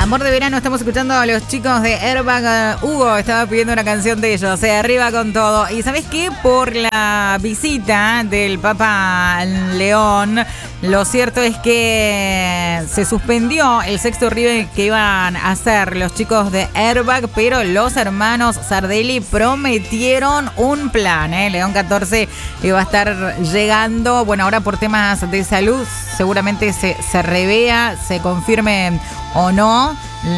Amor de verano, estamos escuchando a los chicos de Airbag. Hugo estaba pidiendo una canción de ellos, arriba con todo. Y ¿sabés qué? Por la visita del Papa León, lo cierto es que se suspendió el sexto River que iban a hacer los chicos de Airbag, pero los hermanos Sardelli prometieron un plan, León 14 iba a estar llegando. Bueno, ahora por temas de salud seguramente se revea, se confirme o no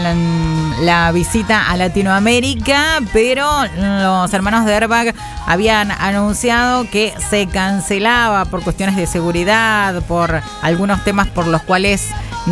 la visita a Latinoamérica, pero los hermanos de Airbag habían anunciado que se cancelaba por cuestiones de seguridad, por algunos temas por los cuales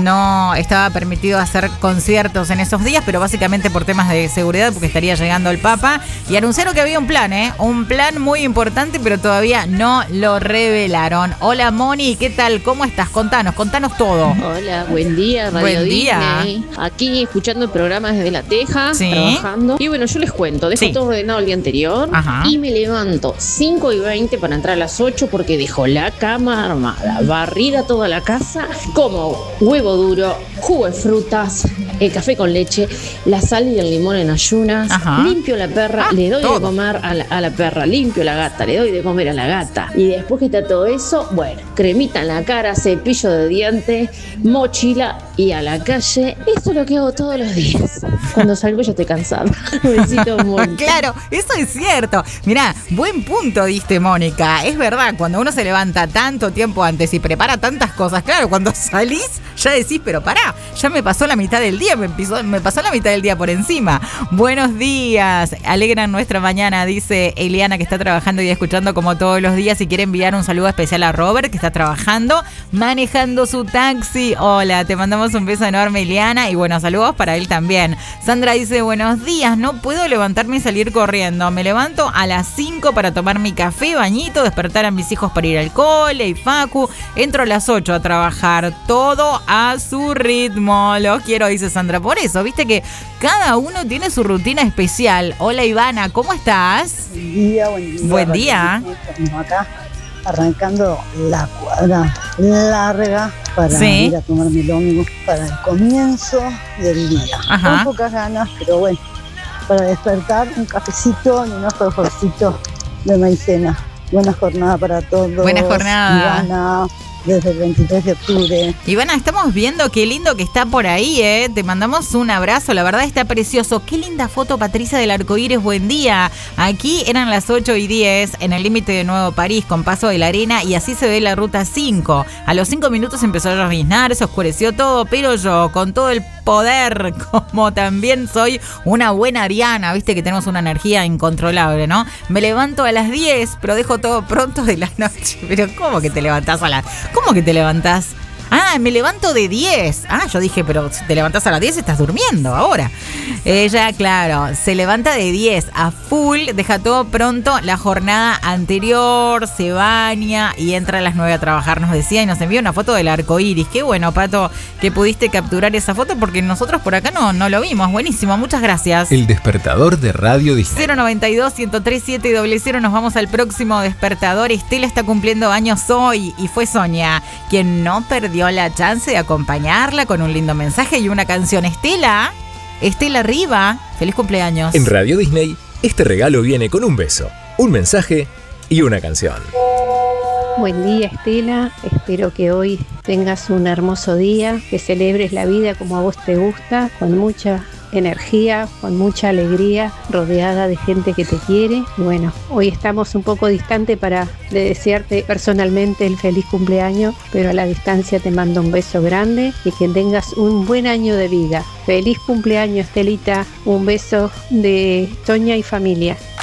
no estaba permitido hacer conciertos en esos días, pero básicamente por temas de seguridad, porque estaría llegando el Papa, y anunciaron que había un plan muy importante, pero todavía no lo revelaron. Hola Moni, ¿qué tal? ¿Cómo estás? Contanos todo. Hola, buen día, Radio Buen día. Disney. Aquí escuchando el programa desde La Teja, Sí. trabajando. Y bueno, yo les cuento, dejo Sí. todo ordenado el día anterior. Ajá. Y me levanto 5:20 para entrar a las 8 porque dejo la cama armada, barrida toda la casa, como huevo duro, jugo de frutas, el café con leche, la sal y el limón en ayunas. Ajá. Limpio la perra, le doy todo. de comer a la perra, limpio la gata, le doy de comer a la gata. Y después que está todo eso, bueno, cremita en la cara, cepillo de dientes, mochila y a la calle. Eso es lo que hago todos los días. Cuando salgo ya estoy cansada. Besito muy. Claro, eso es cierto. Mirá, buen punto diste, Mónica. Es verdad, cuando uno se levanta tanto tiempo antes y prepara tantas cosas, claro, cuando salís ya decís, pero pará, ya me pasó la mitad del día, me pasó la mitad del día por encima. Buenos días, alegran nuestra mañana, dice Eliana, que está trabajando y escuchando como todos los días, y quiere enviar un saludo especial a Robert, que está trabajando, manejando su taxi. Hola, te mandamos un beso enorme, Eliana, y bueno, saludos para él también. Sandra dice, buenos días, no puedo levantarme y salir corriendo, me levanto a las 5 para tomar mi café, bañito, despertar a mis hijos para ir al cole y Facu, entro a las 8 a trabajar, todo a su ritmo. Los quiero, dice Sandra. Por eso, viste que cada uno tiene su rutina especial. Hola Ivana, ¿cómo estás? Buen día. Buen día. Estamos acá arrancando la cuadra larga para Sí. ir a tomar mi ómnibus para el comienzo del día. Ajá. Con pocas ganas, pero bueno, para despertar un cafecito y unos alfajorcitos de maicena. Buena jornada para todos. Buena jornada. Ivana, desde el 23 de octubre. Ivana, estamos viendo qué lindo que está por ahí, Te mandamos un abrazo, la verdad está precioso. Qué linda foto, Patricia del Arcoíris, buen día. Aquí eran las 8:10 en el límite de Nuevo París con Paso de la Arena, y así se ve la ruta 5. A los 5 minutos empezó a lloviznar, se oscureció todo, pero yo, con todo el poder, como también soy una buena ariana, viste que tenemos una energía incontrolable, ¿no? Me levanto a las 10, pero dejo todo pronto de la noche. Pero ¿cómo que te levantás ¿Cómo que te levantás? Ah, me levanto de 10. Ah, yo dije, pero si te levantás a las 10 estás durmiendo ahora. Ella, claro, se levanta de 10 a full, deja todo pronto la jornada anterior, se baña y entra a las 9 a trabajar, nos decía, y nos envió una foto del arco iris. Qué bueno, Pato, que pudiste capturar esa foto, porque nosotros por acá no lo vimos. Buenísimo, muchas gracias. El despertador de Radio Disney. 092-103-700, nos vamos al próximo despertador. Estela está cumpliendo años hoy y fue Sonia quien no perdió la chance de acompañarla con un lindo mensaje y una canción. Estela arriba, feliz cumpleaños. En Radio Disney, este regalo viene con un beso, un mensaje y una canción. Buen día, Estela, espero que hoy tengas un hermoso día, que celebres la vida como a vos te gusta, con mucha energía, con mucha alegría, rodeada de gente que te quiere. Y bueno, hoy estamos un poco distante para desearte personalmente el feliz cumpleaños, pero a la distancia te mando un beso grande y que tengas un buen año de vida. Feliz cumpleaños, Estelita, un beso de Sonia y familia.